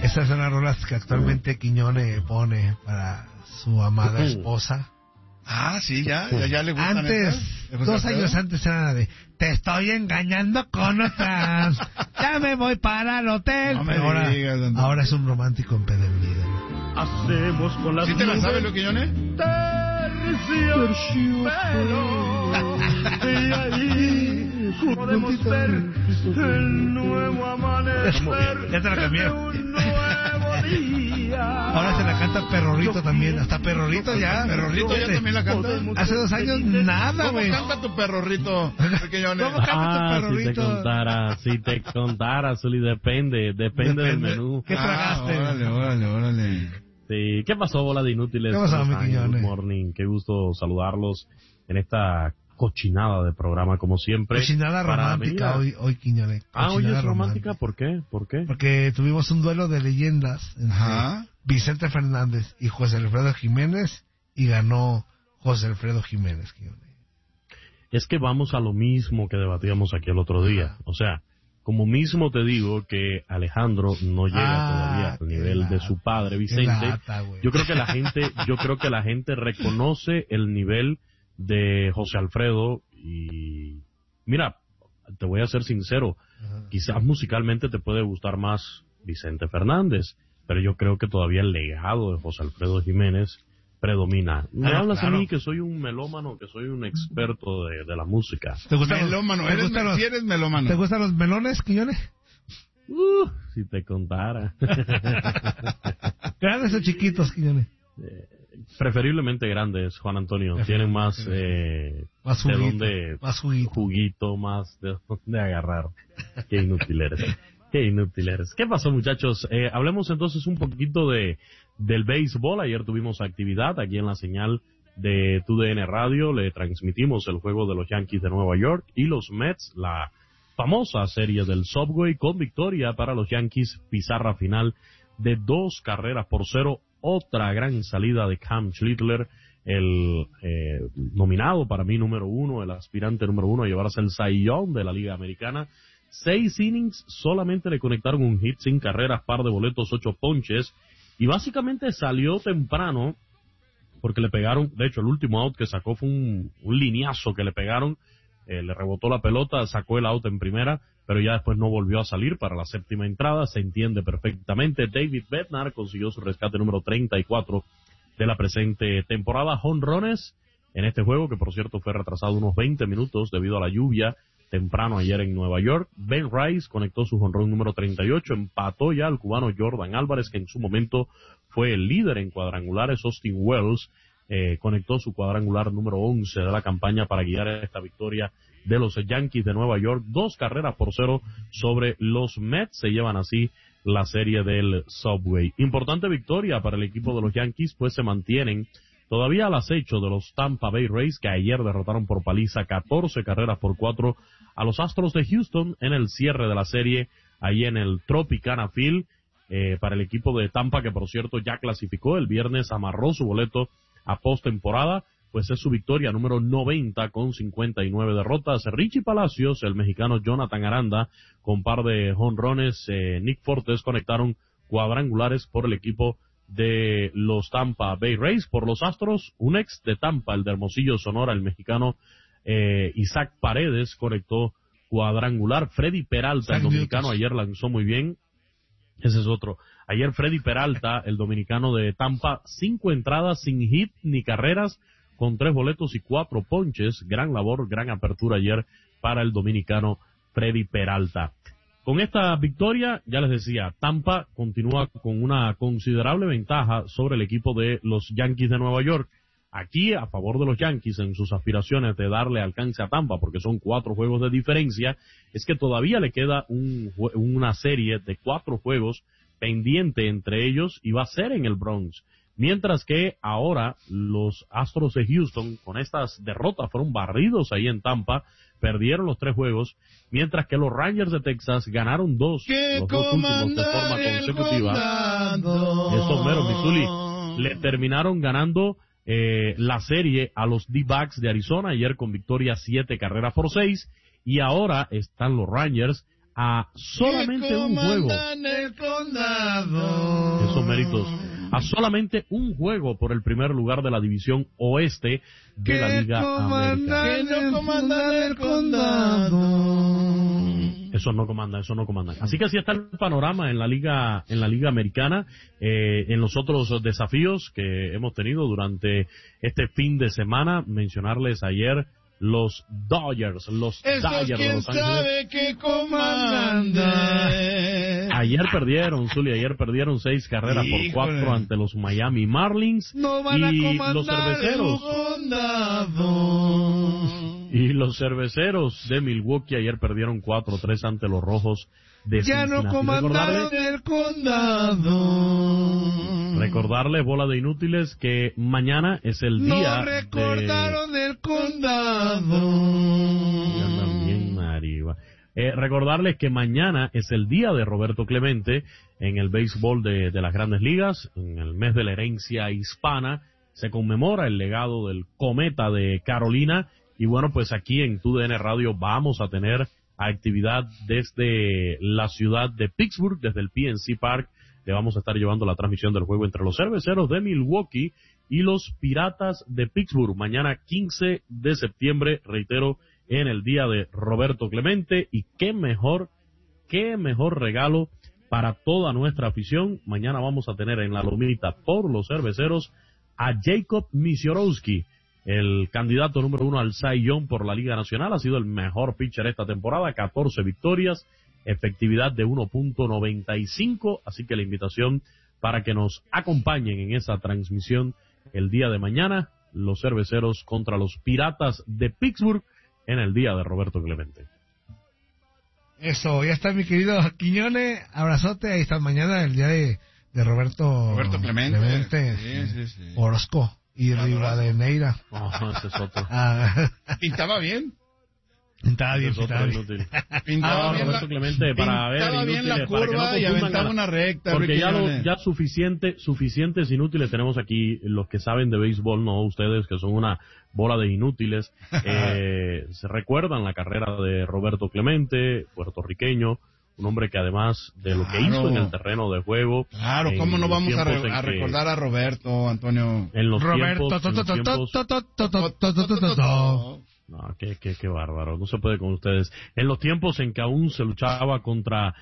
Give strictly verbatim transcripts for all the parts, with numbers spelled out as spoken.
Esas son las rolas que actualmente Quiñone pone para su amada esposa. Ah, sí, ya, ya, ya le gustan. Antes, dos años antes era la de te estoy engañando con otras, ya me voy para el hotel. No me ahora, digas, ahora es un romántico empedernido. Hacemos con las ¿Sí te la sabes, lo Quiñones? Y ahí podemos ver el nuevo amanecer. Ya te la cambié. De un nuevo día. Ahora se la canta Perrorrito también, hasta Perrorrito ya. Perrorrito ya también la canta. Hace dos años nada, güey. ¿Cómo canta tu Perrorrito, Quiñones? ¿Cómo canta tu Ah, si te Perrorrito? contara, si te contara, Zuli, depende, depende, del menú. ¿Qué tragaste? Ah, órale, órale, órale. Sí, ¿qué pasó, bola de inútiles? ¿Qué pasó, ¿Cómo mi están? Quiñones? Good morning, qué gusto saludarlos en esta cochinada de programa, como siempre. Cochinada Para romántica venir hoy, hoy Quiñones. a- Ah, hoy Cochinada es romántica, ¿por qué? ¿Por qué? Porque tuvimos un duelo de leyendas entre Ajá. Vicente Fernández y José Alfredo Jiménez y ganó José Alfredo Jiménez, Quiñones. Es que vamos a lo mismo que debatíamos aquí el otro día. O sea, como mismo te digo que Alejandro no llega Ah, todavía al qué nivel de lata, su padre qué Vicente. lata, güey. Yo creo que la gente, yo creo que la gente reconoce el nivel de José Alfredo y mira, te voy a ser sincero, Ajá. quizás musicalmente te puede gustar más Vicente Fernández, pero yo creo que todavía el legado de José Alfredo Jiménez predomina. Me Ah, hablas claro. a mí que soy un melómano, que soy un experto de, de la música. ¿Te gustan Melómano, los, te eres, gustan los- si eres melómano. ¿te gustan los melones, Quiñones? Uh, si te contara. ¿Grandes o chiquitos, Quiñones? Preferiblemente grandes, Juan Antonio. Tienen más, eh, Más de juguito, dónde, más juguito. juguito, más de dónde agarrar. Qué inútil eres. Qué inútil eres. ¿Qué pasó, muchachos? Eh, hablemos entonces un poquito de del béisbol. Ayer tuvimos actividad aquí en la señal de Tu D N Radio. Le transmitimos el juego de los Yankees de Nueva York y los Mets, la famosa serie del Subway, con victoria para los Yankees, pizarra final de dos carreras por cero. Otra gran salida de Cam Schlittler, el eh, nominado para mí número uno, el aspirante número uno a llevarse el Cy Young de la Liga Americana. Seis innings, solamente le conectaron un hit, sin carreras, par de boletos, ocho ponches, y básicamente salió temprano porque le pegaron, de hecho el último out que sacó fue un, un lineazo que le pegaron, eh, le rebotó la pelota, sacó el out en primera, pero ya después no volvió a salir para la séptima entrada, se entiende perfectamente. David Bednar consiguió su rescate número treinta y cuatro de la presente temporada. Jonrones en este juego, que por cierto fue retrasado unos veinte minutos debido a la lluvia temprano ayer en Nueva York. Ben Rice conectó su jonrón número treinta y ocho, empató ya al cubano Jordan Álvarez, que en su momento fue el líder en cuadrangulares. Austin Wells eh, conectó su cuadrangular número once de la campaña para guiar esta victoria de los Yankees de Nueva York. Dos carreras por cero sobre los Mets, se llevan así la serie del Subway. Importante victoria para el equipo de los Yankees, pues se mantienen todavía al acecho de los Tampa Bay Rays, que ayer derrotaron por paliza catorce carreras por cuatro a los Astros de Houston en el cierre de la serie, ahí en el Tropicana Field, eh, para el equipo de Tampa, que por cierto ya clasificó el viernes, amarró su boleto a postemporada, pues es su victoria número noventa con cincuenta y nueve derrotas. Richie Palacios, el mexicano Jonathan Aranda, con par de jonrones, eh, Nick Fortes conectaron cuadrangulares por el equipo de los Tampa Bay Rays. Por los Astros, un ex de Tampa, el de Hermosillo, Sonora, el mexicano eh, Isaac Paredes conectó cuadrangular. Freddy Peralta, el dominicano, ayer lanzó muy bien. Ese es otro. Ayer Freddy Peralta, el dominicano de Tampa, cinco entradas sin hit ni carreras, con tres boletos y cuatro ponches. Gran labor, gran apertura ayer para el dominicano Freddy Peralta. Con esta victoria, ya les decía, Tampa continúa con una considerable ventaja sobre el equipo de los Yankees de Nueva York. Aquí, a favor de los Yankees en sus aspiraciones de darle alcance a Tampa, porque son cuatro juegos de diferencia, es que todavía le queda un, una serie de cuatro juegos pendiente entre ellos, y va a ser en el Bronx. Mientras que ahora los Astros de Houston, con estas derrotas, fueron barridos ahí en Tampa, perdieron los tres juegos, mientras que los Rangers de Texas ganaron dos, los dos últimos de forma consecutiva. Eso mero, Missouri, le terminaron ganando eh, la serie a los D-backs de Arizona ayer con victoria siete carreras por seis, y ahora están los Rangers a solamente un juego. El condado. Esos méritos. A solamente un juego por el primer lugar de la división oeste de la Liga Americana. Que no comandan el condado. Eso no comanda, eso no comanda. Así que así está el panorama en la Liga, en la Liga Americana, eh, en los otros desafíos que hemos tenido durante este fin de semana. Mencionarles ayer los Dodgers, los Esos Dodgers de quién Los Ángeles. sabe que comanda. Ayer perdieron, Zuli, ayer perdieron seis carreras Híjole. por cuatro ante los Miami Marlins. No van a y comandar los cerveceros. Condado. Y los cerveceros de Milwaukee ayer perdieron cuatro tres ante los Rojos de Ya no Cincinnati. comandaron Recordarles, el condado. recordarles, bola de inútiles, que mañana es el día No recordaron el de... condado. Ya también, arriba. Eh, recordarles que mañana es el día de Roberto Clemente en el béisbol de, de las Grandes Ligas, en el mes de la herencia hispana. Se conmemora el legado del cometa de Carolina. Y bueno, pues aquí en Tu D N Radio vamos a tener actividad desde la ciudad de Pittsburgh, desde el P N C Park. Le vamos a estar llevando la transmisión del juego entre los cerveceros de Milwaukee y los Piratas de Pittsburgh. Mañana quince de septiembre, reitero, en el día de Roberto Clemente. Y qué mejor, qué mejor regalo para toda nuestra afición. Mañana vamos a tener en la lomita por los cerveceros a Jacob Misiorowski, el candidato número uno al Cy Young por la Liga Nacional. Ha sido el mejor pitcher esta temporada, catorce victorias, efectividad de uno punto noventa y cinco, así que la invitación para que nos acompañen en esa transmisión el día de mañana, los cerveceros contra los Piratas de Pittsburgh en el día de Roberto Clemente. Eso, ya está mi querido Quiñones, abrazote, ahí está mañana el día de, de Roberto, Roberto Clemente. Clemente, Sí, sí, sí. Orozco y Rivadeneira. Oh, ese es otro. Ah, Pintaba bien. está bien, Ese es está otro bien. inútil. Pintaba Ah, bien Roberto la, Clemente, para ver pintaba bien la inútiles, para que no curva y confundan aventaba a la- una recta. Porque Ricky ya, lo, Jones. ya suficiente, suficientes inútiles tenemos aquí, los que saben de béisbol, no ustedes que son una bola de inútiles. Eh, se recuerdan la carrera de Roberto Clemente, puertorriqueño, un hombre que además de lo que Claro. hizo en el terreno de juego. Claro, en ¿cómo no los vamos a, tiempos re- en a que- recordar a Roberto, Antonio? En los Roberto, tiempos, en los to, to, tiempos- to, to, to, to, to, to, to, to. No, qué, qué, qué bárbaro, no se puede con ustedes. En los tiempos en que aún se luchaba contra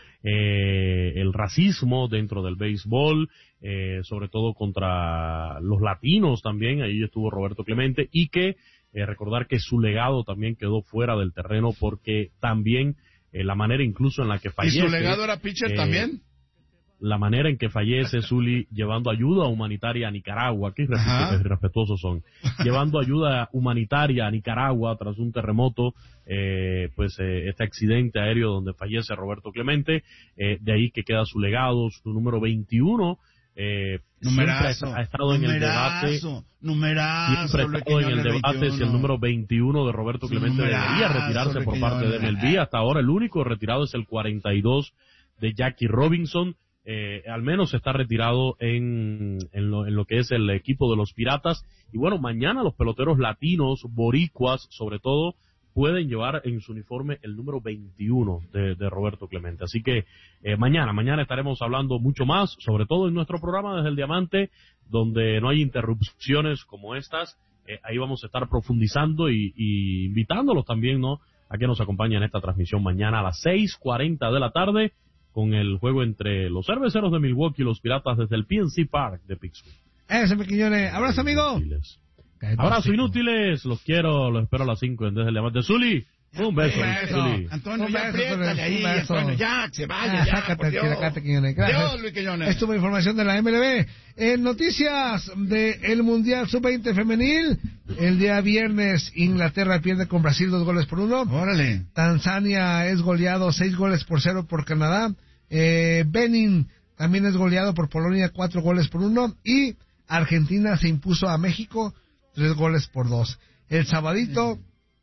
eh, el racismo dentro del béisbol, eh, sobre todo contra los latinos también, ahí estuvo Roberto Clemente, y que eh, recordar que su legado también quedó fuera del terreno porque también eh, la manera incluso en la que ¿Y fallece... su legado era pitcher eh, también? La manera en que fallece Zuli llevando ayuda humanitaria a Nicaragua, qué Ajá. irrespe- irrespetuosos son, llevando ayuda humanitaria a Nicaragua tras un terremoto, eh, pues eh, este accidente aéreo donde fallece Roberto Clemente, eh, de ahí que queda su legado, su número veintiuno, eh, Numerazo. siempre ha, ha estado en el debate, numerazo, numerazo. siempre ha estado en el debate si el número veintiuno de Roberto Sí, Clemente numerazo, debería retirarse por Ricky parte de Jones. M L B. Hasta ahora el único retirado es el cuarenta y dos de Jackie Robinson. Eh, al menos está retirado en, en, lo, en lo que es el equipo de los Piratas. Y bueno, mañana los peloteros latinos, boricuas sobre todo, pueden llevar en su uniforme el número veintiuno de, de Roberto Clemente. Así que eh, mañana, mañana estaremos hablando mucho más, sobre todo en nuestro programa desde el Diamante, donde no hay interrupciones como estas. Eh, ahí vamos a estar profundizando y, y invitándolos también, ¿no?, a que nos acompañen en esta transmisión mañana a las seis cuarenta de la tarde, con el juego entre los cerveceros de Milwaukee y los Piratas desde el P N C Park de Pittsburgh. Ese mi Quiñones, abrazo amigo. Inútiles. Abrazo inútiles, los quiero, los espero a las cinco en Desde el Diamante. Zuli, un beso, beso. Zuli. Antonio, Un ya beso, apriétale ahí, un beso. Antonio, ya, que se vaya, Ah, ya, sácate por el Dios. chilacate, Quiñones. Gracias. Dios, Luis Quiñones. Estuvo información de la M L B. En noticias del Mundial sub veinte femenil, el día viernes Inglaterra pierde con Brasil dos goles por uno. Órale. Tanzania es goleado seis goles por cero por Canadá. Eh, Benin también es goleado por Polonia cuatro goles por uno. Y Argentina se impuso a México tres goles por dos. El sabadito,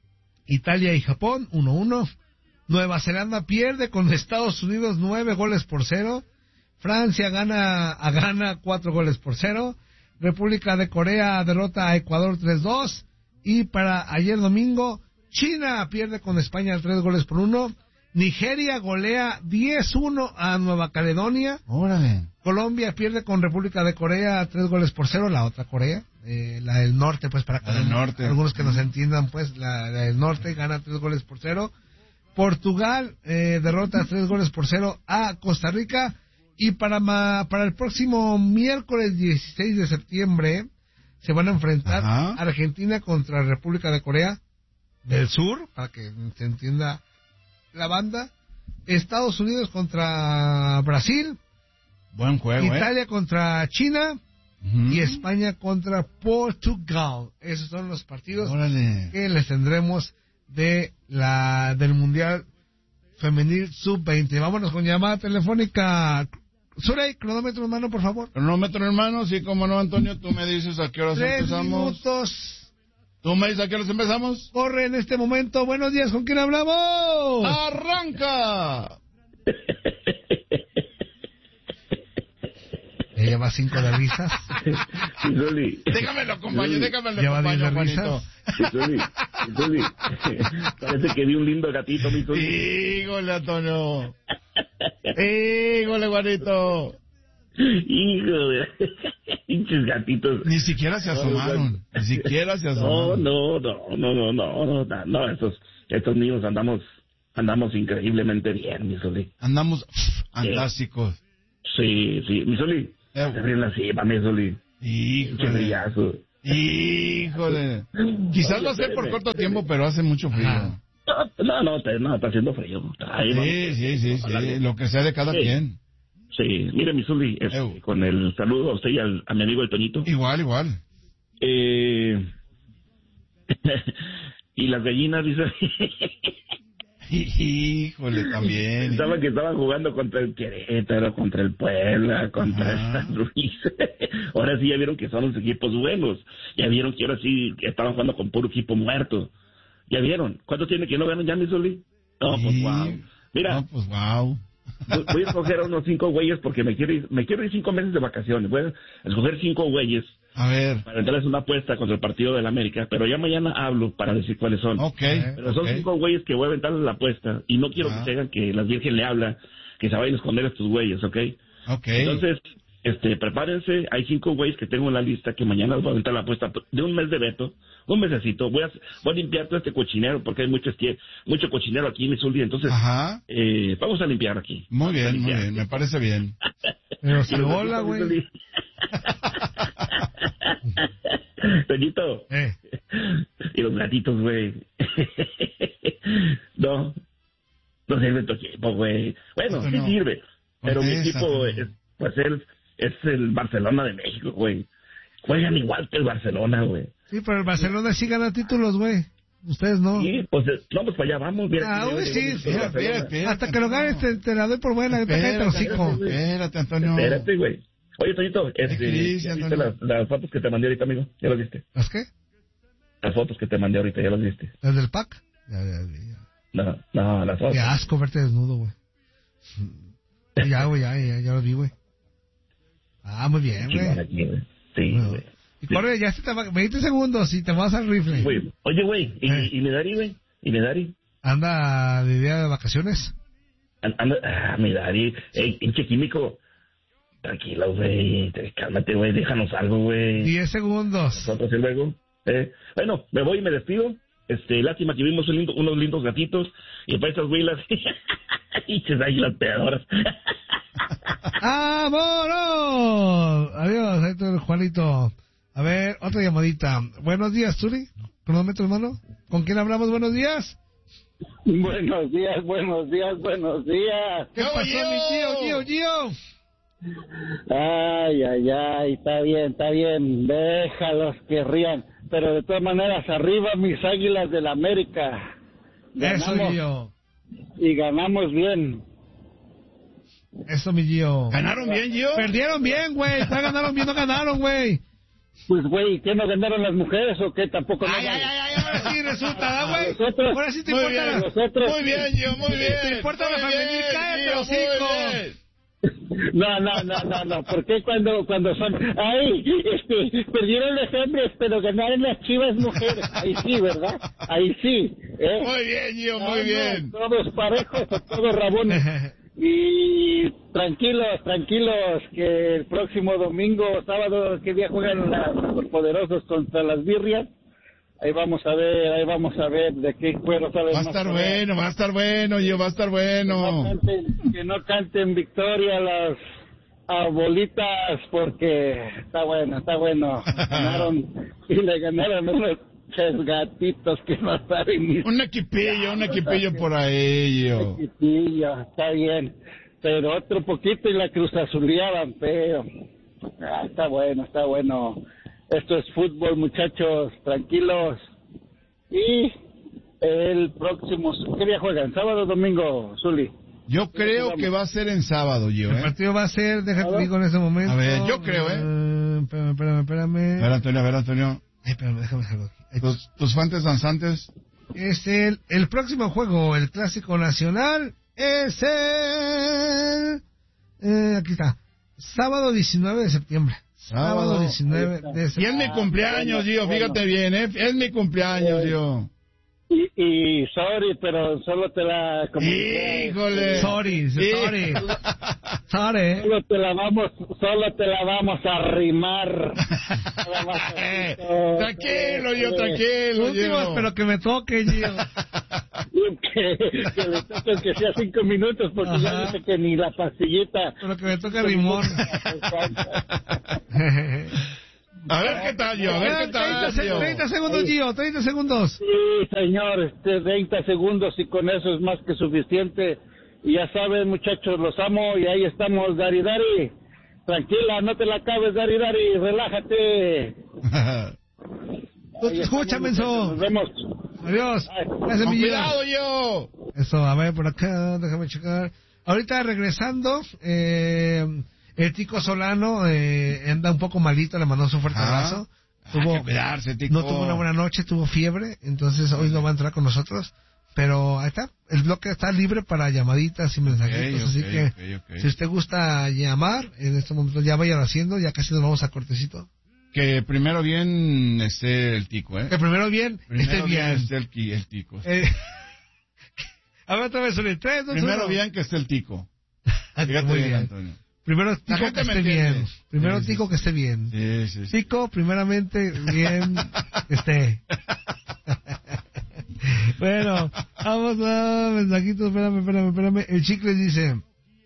Italia y Japón uno uno. Nueva Zelanda pierde con Estados Unidos nueve goles por cero. Francia gana a Ghana cuatro goles por cero. República de Corea derrota a Ecuador tres dos. Y para ayer domingo, China pierde con España tres goles por uno. Nigeria golea diez uno a Nueva Caledonia. Órale. Colombia pierde con República de Corea tres goles por cero, la otra Corea, eh, la del norte, pues para que La del norte. algunos que nos entiendan, pues la, la del norte gana tres goles por cero. Portugal eh, derrota tres goles por cero a Costa Rica. Y para ma, para el próximo miércoles dieciséis de septiembre se van a enfrentar Ajá. Argentina contra República de Corea del Sur, para que se entienda la banda. Estados Unidos contra Brasil. Buen juego, Italia ¿eh? contra China. Uh-huh. Y España contra Portugal. Esos son los partidos Órale. que les tendremos de la del Mundial Femenil sub veinte. Vámonos con llamada telefónica. Surey, cronómetro en mano, por favor. Cronómetro, hermano. Sí, como no, Antonio. Tú me dices a qué horas Tres empezamos. minutos. Tú me dices a qué horas empezamos. Corre en este momento. Buenos días, ¿con quién hablamos? ¡Arranca! Ya lleva cinco de risas. Isoli. Déjamelo, acompaño, déjamelo, Lleva acompaño, diez de Juanito. risas. Isoli. Isoli. Parece que vi un lindo gatito, mi Isoli. Híjole, Antonio. Híjole, Juanito. Hijo de... Pinches gatitos. Ni siquiera se asomaron. Ni siquiera se No, asomaron. no, no, no, no, no, no, no, no, estos, estos niños andamos, andamos increíblemente bien, mi Isoli. Andamos pff, fantásticos. Sí, sí, mi Isoli. Eh, Se ríen así, para mi Isoli. Qué Híjole. brillazo. Híjole. Quizás lo sé por corto tiempo, pero hace mucho frío. Ajá. No, no, te- no, está haciendo frío. Ahí vamos. Sí, sí, sí, Ojalá. sí. Lo que sea de cada Sí. quien. Sí, mire, mi Zuli, este, Eu. con el saludo a usted y al, a mi amigo el Toñito. Igual, igual. Eh... y las gallinas, dice. Híjole, también. Estaban que estaban jugando contra el Querétaro, contra el Puebla, contra el Ajá. San Luis. Ahora sí ya vieron que son los equipos buenos. Ya vieron que ahora sí que estaban jugando con puro equipo muerto. Ya vieron. ¿Cuánto tiene que no ganan ya, mi Zuli? No, pues Sí. wow. Mira, No, pues wow. voy voy a escoger a unos cinco güeyes porque me quiero ir, me quiero ir cinco meses de vacaciones. Voy a escoger cinco güeyes A ver. para entrarles una apuesta contra el partido del América, pero ya mañana hablo para decir cuáles son. Ok. Pero son ok. cinco güeyes que voy a aventarles la apuesta y no quiero Ah. que se hagan que las virgen le habla, que se vayan a esconder a estos güeyes, ¿ok? Ok. Entonces, este, prepárense, hay cinco güeyes que tengo en la lista que mañana les voy a aventar la apuesta de un mes de veto, un mesecito. Voy a, voy a limpiar todo este cochinero porque hay mucho, estie- mucho cochinero aquí en mi Zuli, entonces Ajá. eh, vamos a limpiar aquí. Muy Vamos a bien, muy limpiar. bien. Me parece bien. Pero Y se los hola, gatitos, mi güey. Zuli. Toñito. Eh. Y los gatitos, güey. No. No sirve tu equipo, güey. Bueno, Esto sí no. sirve. Pero mi Contesta, equipo, Toño. es, pues es, es el Barcelona de México, güey. Juegan igual que el Barcelona, güey. Sí, pero el Barcelona sí gana títulos, güey. Ustedes no. Sí, pues, eh, no, pues para allá vamos. Mira, Ah, aquí uy, llegó sí, el sí. Barcelona. Espérate, espérate, Hasta que lo ganes te, te la doy por buena. Te cállate el Espérate, hocico. espérate, Antonio. Espérate, güey. Oye, Toñito, este, crisis, ¿ya viste Antonio. las, las fotos que te mandé ahorita, amigo? ¿Ya las viste? ¿Las qué? Las fotos que te mandé ahorita, ¿ya las viste? ¿Las del pack? Ya, ya, ya. No, no, las fotos. Qué asco verte desnudo, güey. Ya, güey, ya, ya, ya lo vi, güey. Ah, muy bien, Chingón güey. aquí, güey. Sí, Bueno. güey. Y corre, ya se te va, veinte segundos y te vas al rifle. Güey, oye, güey, ¿y, Eh. y Medari, güey? ¿Y Medari? Anda de día de vacaciones. An- Anda, ah, Medari, ey, pinche químico. Tranquilo, güey, te- cálmate, güey, déjanos algo, güey. diez segundos. Nosotros y luego. Eh. Bueno, me voy y me despido. Este, lástima que vimos un lindo- unos lindos gatitos y para esas huilas, pinches águilas pegadoras. ¡Vámonos! Adiós, ahí está el Juanito. A ver, otra llamadita. Buenos días, Turi. Cronómetro, hermano. ¿Con quién hablamos? Buenos días. Buenos días, buenos días, buenos días. ¿Qué ¡Yo, pasó, yo! mi tío, tío, tío? Ay, ay, ay, está bien, está bien. Déjalos que rían. Pero de todas maneras, arriba mis águilas del América. Eso, mi Ganamos tío. y ganamos bien. Eso, mi tío. ¿Ganaron bien, Gio? Perdieron bien, güey. ¿Cuál ganaron bien? No ganaron, güey. Pues, güey, ¿qué no ganaron las mujeres o qué? Tampoco no Ay, ay, ganan. ay, ay, ahora sí resulta, ¿ah, güey? Nosotros- Ahora sí te Muy importa bien, la... Nosotros, Muy bien, Gio, muy bien. ¿Te importa la Muy femenil? bien, Cállate, Gio, hocico. muy bien. No, no, no, no, no. ¿Por qué cuando, cuando son... Ay, este, perdieron los hombres, pero ganaron las Chivas mujeres. Ahí sí, ¿verdad? Ahí sí. ¿eh? Muy bien, Gio, No, muy no, bien. todos parejos o todos rabones. Y tranquilos, tranquilos, que el próximo domingo, sábado, ¿qué día juegan los poderosos contra las birrias? Ahí vamos a ver, ahí vamos a ver de qué cuero sale Va a más estar poder. bueno, va a estar bueno, Gio, va a estar Que no bueno. canten, que no canten victoria las abuelitas, porque está bueno, está bueno. Ganaron y le ganaron unos tres gatitos que no saben ni... Un equipillo, un equipillo por ahí, Gio. Chiquitillo, está bien. Pero otro poquito y la Cruz Azuleaban, pero... Ah, está bueno, está bueno. Esto es fútbol, muchachos, tranquilos. Y el próximo... ¿Qué día juegan? ¿Sábado o domingo, Zuli? Yo creo que va a ser en sábado, Gio, El ¿eh? partido va a ser, déjate digo en ese momento. A ver, yo creo, ¿eh? Eh, espérame, espérame, espérame. A ver, Antonio, a ver, Antonio. Ay, espérame, déjame dejarlo aquí. Ahí Tus, tus fuentes danzantes. Es el, el próximo juego, el Clásico Nacional, es el... Eh, aquí está. Sábado diecinueve de septiembre. Sábado, Sábado. diecinueve de Y es septiembre. mi cumpleaños, Gio, fíjate bien, ¿eh? Es mi cumpleaños, Gio. Y, y sorry, pero solo te la... como- Híjole. Sorry, Sí. sorry. Sorry. Solo te la vamos, solo te la vamos a arrimar. Nada más Eh, así, tranquilo, eh, Gio, tranquilo, Últimos, Gio. pero que me toque, Gio. Que, que le toquen que sea cinco minutos, porque ya Ajá. dice que ni la pastillita. Pero que me toque rimón. A ver qué tal, Gio, a ver qué tal, treinta, Gio. treinta segundos, Gio, treinta segundos. Sí, señor, este, treinta segundos y con eso es más que suficiente. Y ya saben, muchachos, los amo y ahí estamos, Dari Dari. Tranquila, no te la acabes, Dari Dari, relájate. Ahí Escúchame, estamos, muchachos, eso. Nos vemos. Adiós. Ay. Gracias, Con mi Gio. cuidado, Gio. Eso, a ver, por acá, déjame checar. Ahorita regresando, eh, el Tico Solano eh, anda un poco malito, le mandó su fuerte Ah. abrazo. Hay Tuvo, que cuidarse, Tico. no tuvo una buena noche, tuvo fiebre, entonces hoy no va a entrar con nosotros. Pero ahí está, el bloque está libre para llamaditas y mensajitos, Ok, así ok, que ok, ok. si usted gusta llamar, en este momento ya vayan haciendo, ya casi nos vamos a cortecito. Que primero bien esté el Tico, ¿eh? Que primero bien, Primero esté bien. esté el, qui- el Tico. Eh, a ver otra vez, Zuli, tres, dos, Primero uno. bien que esté el Tico. Fíjate Muy bien, bien. Antonio. Primero Tico gente que me esté entiende. bien. Primero Sí, sí, Tico sí. que esté bien. Sí, sí, sí. Tico, primeramente, bien, esté. Bueno, vamos a mensajitos, espérame, espérame, espérame. El Chicle dice,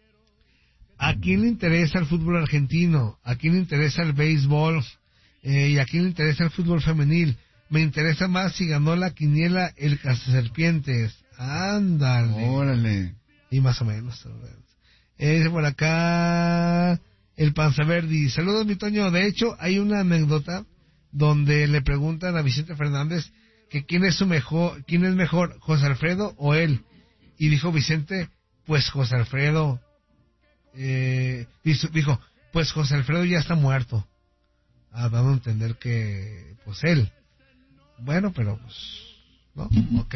¿a quién le interesa el fútbol argentino? ¿A quién le interesa el béisbol? Eh, ¿Y a quién le interesa el fútbol femenil? Me interesa más si ganó la quiniela el Cazaserpientes. Ándale. Órale. Y más o menos. Eh, dice por acá el Panzaverdi. Saludos, mi Toño. De hecho, hay una anécdota donde le preguntan a Vicente Fernández que quién es su mejor, quién es mejor, José Alfredo o él. Y dijo Vicente, pues José Alfredo. Eh, dijo, dijo, pues José Alfredo ya está muerto. Ah, dando a entender que, pues él. Bueno, pero pues, ¿no? Ok.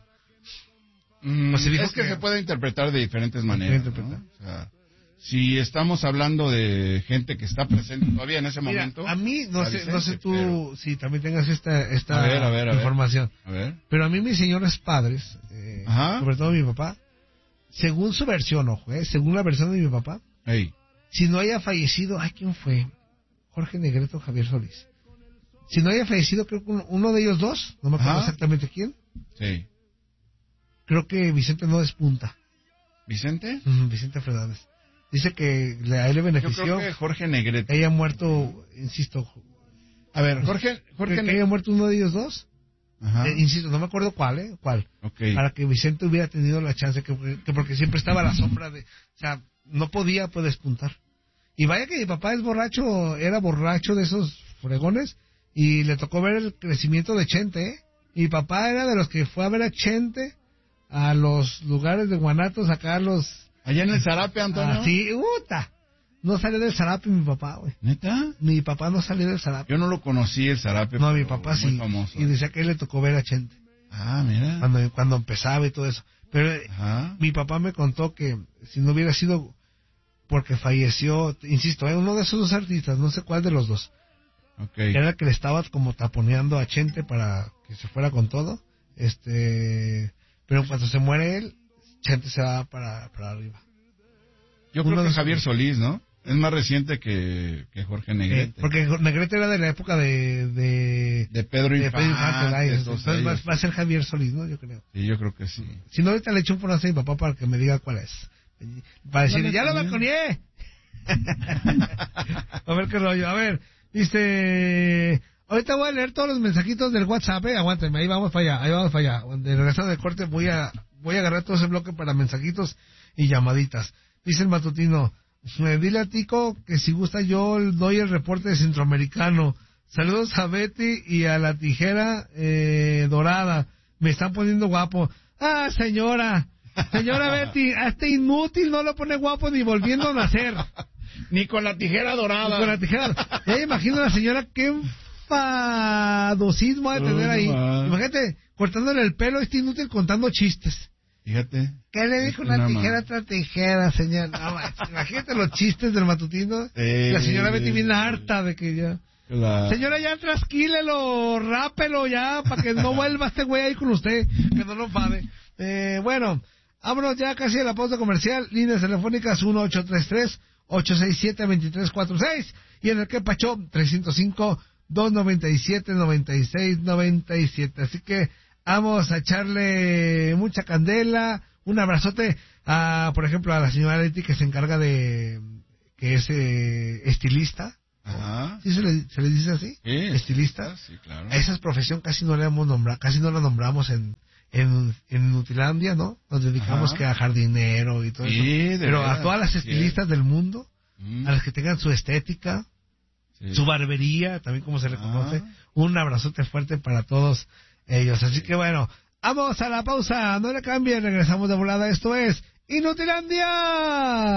Mm, Pues se dijo es que, que- se puede interpretar de diferentes puede maneras, interpretar. ¿no? O sea, si estamos hablando de gente que está presente todavía en ese Mira, momento. a mí, no a sé, no sé Vicente, tú pero- si también tengas esta, esta A ver, a ver, a ver. información. A ver. Pero a mí mis señores padres, eh, Ajá. sobre todo mi papá, según su versión, ojo, eh, según la versión de mi papá, Ey. si no haya fallecido, ay, ¿quién fue? Jorge Negrete o Javier Solís. Si no haya fallecido, creo que uno, uno de ellos dos, no me acuerdo Ajá. exactamente quién, Sí. creo que Vicente no despunta. ¿Vicente? Ujú, Vicente Fernández. Dice que le- a él le Yo benefició creo que Jorge Negrete. que haya muerto, insisto, A ver, Jorge, que, Jorge que haya Negrete. muerto uno de ellos dos. Ajá. Eh, insisto, no me acuerdo cuál, ¿eh? ¿Cuál? Ok. Para que Vicente hubiera tenido la chance, que, que porque siempre estaba a la sombra de... O sea, no podía pues despuntar. Y vaya que mi papá es borracho, era borracho de esos fregones, y le tocó ver el crecimiento de Chente, ¿eh? Mi papá era de los que fue a ver a Chente a los lugares de Guanatos, a sacar los... Allá en el Zarape, Antonio. Así, ¡uta! No salió del Zarape mi papá, güey. ¿Neta? Mi papá no salió del Zarape. Yo no lo conocí, el Zarape. No, mi pero papá muy sí. famoso. Y decía que a él le tocó ver a Chente. Ah, mira. Cuando, cuando empezaba y todo eso. Pero Ajá. mi papá me contó que si no hubiera sido porque falleció, insisto, ¿eh? uno de esos dos artistas, no sé cuál de los dos, Okay. que era el que le estaba como taponeando a Chente para que se fuera con todo, este, pero cuando se muere él, Chente se va para, para arriba. Yo Uno creo de que esos- Javier Solís, ¿no? Es más reciente que, que Jorge Negrete. Eh, porque Negrete era de la época de... de De Pedro de Infante. Pedro Infante, ¿verdad? de Entonces todos va, ellos. va a ser Javier Solís, ¿no? Yo creo. Sí, yo creo que sí. Si no, ahorita le echo un fonazo a mi papá para que me diga cuál es. Para decir, Dale, ya lo también. balconeé. A ver qué rollo. A ver, dice... Ahorita voy a leer todos los mensajitos del WhatsApp, eh. Aguántenme, ahí vamos para allá, ahí vamos para allá. De regresando de corte voy a voy a agarrar todo ese bloque para mensajitos y llamaditas. Dice el matutino, eh, dile a Tico que si gusta yo doy el reporte de Centroamericano. Saludos a Betty y a la tijera eh, dorada. Me están poniendo guapo. Ah, señora, señora Betty, a este inútil no lo pone guapo ni volviendo a nacer. Ni con la tijera dorada. Con la tijera. Ya imagino a la señora qué enfadosismo ha de tener Oh, ahí. no más. Imagínate, cortándole el pelo, este inútil contando chistes. Fíjate. ¿Qué le dijo una Una tijera a más. otra tijera, señor? No, más. Imagínate los chistes del matutino. Eh, la señora Betty bien eh, harta de que ya... La... Señora, ya trasquílelo, rápelo ya, para que no vuelva este güey ahí con usted, que no lo enfade. Eh, bueno, vámonos ya casi a la pausa comercial. Líneas telefónicas uno ocho tres tres, ocho seis siete, dos tres cuatro seis y en el que Pacho trescientos cinco, doscientos noventa y siete, noventa y seis noventa y siete. Así que vamos a echarle mucha candela. Un abrazote a, por ejemplo, a la señora Leti que se encarga de, que es eh, estilista. Ajá. ¿Sí se le, se le dice así? Sí, Estilista. Sí, claro. A esa profesión casi no la hemos nombrado, casi no la nombramos en, en, en Nutilandia, ¿no? Nos dedicamos Ajá. que a jardinero y todo Sí, eso. de Pero veras, a todas las sí. estilistas del mundo, Mm, a las que tengan su estética, sí. su barbería, también como se le Ah. conoce, un abrazote fuerte para todos ellos. Así que bueno, vamos a la pausa, no le cambien, regresamos de volada, esto es Inutilandia.